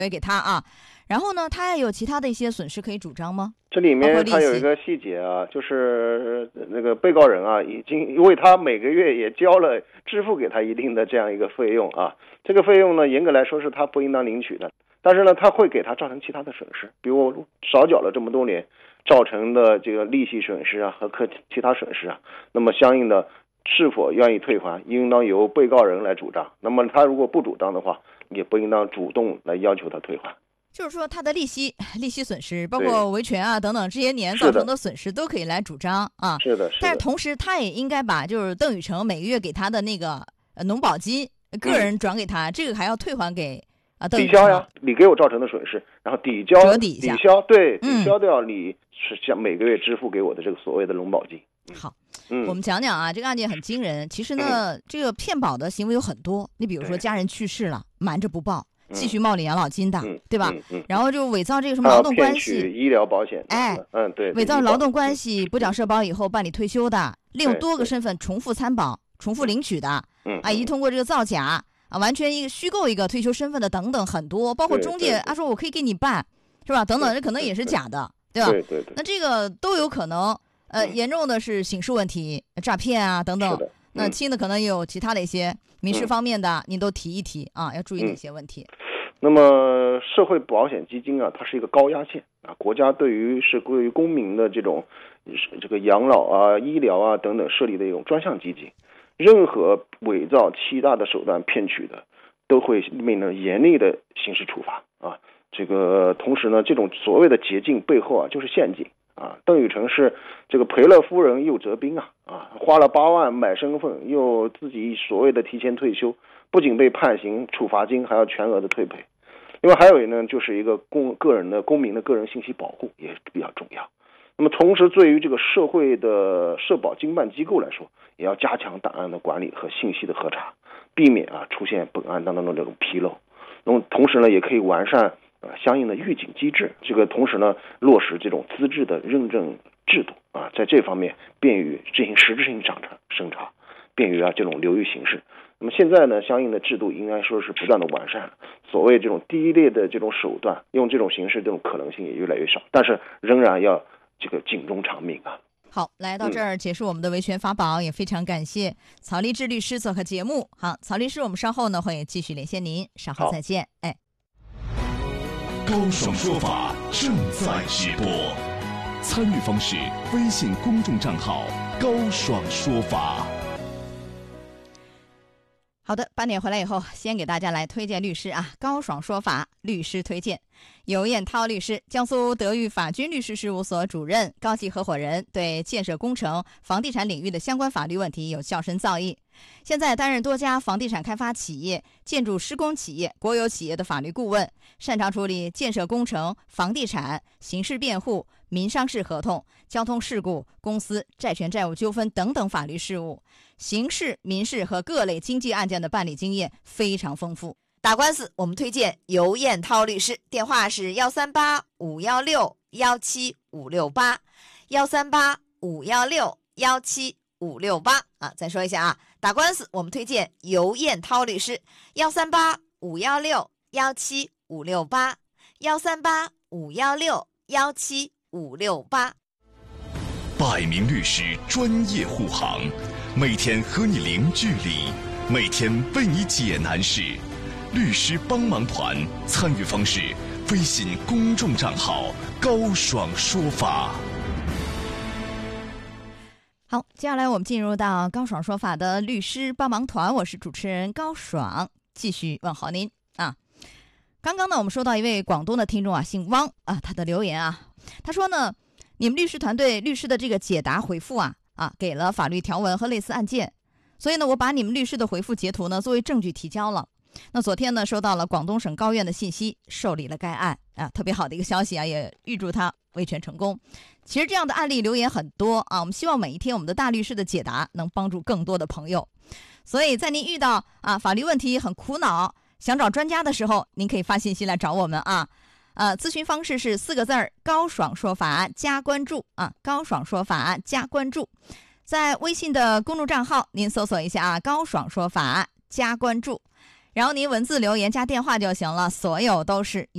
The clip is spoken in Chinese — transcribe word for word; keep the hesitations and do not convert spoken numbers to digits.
给他啊。然后呢，他还有其他的一些损失可以主张吗？ 这里面他有一个细节啊，就是那个被告人啊，已经因为他每个月也交了支付给他一定的这样一个费用啊，这个费用呢，严格来说是他不应当领取的，但是呢，他会给他造成其他的损失，比如我少缴了这么多年造成的这个利息损失啊和可其他损失啊，那么相应的是否愿意退还，应当由被告人来主张。那么他如果不主张的话，也不应当主动来要求他退还。 就是说，他的利息、利息损失，包括维权啊等等这些年造成的损失，都可以来主张啊。 是的，是的。 但是同时，他也应该把就是邓宇成每个月给他的那个农保金个人转给他，嗯、这个还要退还给啊邓宇成。 抵消呀，你给我造成的损失，然后抵交折抵一下， 抵消对，抵消掉你是像每个月支付给我的这个所谓的农保金。 嗯、好。嗯，我们讲讲啊，这个案件很惊人。其实呢，嗯、这个骗保的行为有很多。你比如说，家人去世了，瞒着不报。继续冒领养老金的， 嗯、 对吧、 嗯嗯？ 然后就伪造这个什么劳动关系、 医疗保险， 哎， 嗯对， 伪造劳动关系不缴社保以后办理退休的，利用多个身份重复参保、重复领取的， 嗯啊，以及通过这个造假啊，完全一个虚构一个退休身份的等等很多，包括中介啊说我可以给你办，是吧？等等，这可能也是假的，对吧？ 对对对。 那这个都有可能，呃，严重的是刑事问题、诈骗啊等等，那轻的可能也有其他的一些民事方面的，您都提一提啊，要注意哪些问题？ 那么社会保险基金啊，它是一个高压线啊，国家对于是对于公民的这种这个养老啊、医疗啊等等设立的一种专项基金，任何伪造、欺诈的手段骗取的，都会面临严厉的刑事处罚啊。这个同时呢，这种所谓的捷径背后啊，就是陷阱啊。邓宇成是这个赔了夫人又折兵啊啊，花了八万买身份，又自己所谓的提前退休，不仅被判刑处罚金，还要全额的退赔。另外还有呢，就是一个公个人的公民的个人信息保护也比较重要。那么同时，对于这个社会的社保经办机构来说，也要加强档案的管理和信息的核查，避免啊出现本案当中的这种纰漏。那么同时呢，也可以完善呃相应的预警机制。这个同时呢，落实这种资质的认证制度啊，在这方面便于进行实质性审查审查，便于啊这种流于形式。那么现在呢，相应的制度应该说是不断的完善，所谓这种低劣的这种手段，用这种形式这种可能性也越来越少，但是仍然要这个警钟长鸣啊。 好，来到这儿结束我们的维权法宝，嗯、也非常感谢曹立志律师做客节目。好，曹律师，我们稍后呢会继续连线您，稍后再见。哎， 高爽说法正在直播，参与方式：微信公众账号高爽说法。 好的，八点回来以后，先给大家来推荐律师啊，高爽说法律师推荐，尤彦涛律师，江苏德裕法军律师事务所主任、高级合伙人，对建设工程、房地产领域的相关法律问题有较深造诣。现在担任多家房地产开发企业、建筑施工企业、国有企业的法律顾问，擅长处理建设工程、房地产、刑事辩护、民商事合同、交通事故、公司债权债务纠纷等等法律事务，刑事、民事和各类经济案件的办理经验非常丰富。打官司我们推荐尤彦涛律师，电话是幺三八五幺六幺七五六八，幺三八五幺六幺七五六八啊，再说一下啊，打官司我们推荐尤彦涛律师，幺三八五幺六幺七五六八，幺三八五幺六幺七五六八。 百名律师专业护航，每天和你零距离，每天为你解难事。律师帮忙团参与方式：微信公众账号高爽说法。 好，接下来我们进入到高爽说法的律师帮忙团，我是主持人高爽，继续问候您啊。刚刚呢，我们收到一位广东的听众啊，姓汪啊，他的留言啊，他说呢，你们律师团队律师的这个解答回复啊啊，给了法律条文和类似案件，所以呢，我把你们律师的回复截图呢作为证据提交了。那昨天呢，收到了广东省高院的信息，受理了该案啊，特别好的一个消息啊，也预祝他维权成功。其实这样的案例留言很多啊，我们希望每一天我们的大律师的解答能帮助更多的朋友。所以在您遇到啊法律问题很苦恼，想找专家的时候，您可以发信息来找我们啊。呃，咨询方式是四个字儿：高爽说法加关注啊，高爽说法加关注。在微信的公众账号，您搜索一下啊，高爽说法加关注。然后您文字留言加电话就行了，所有都是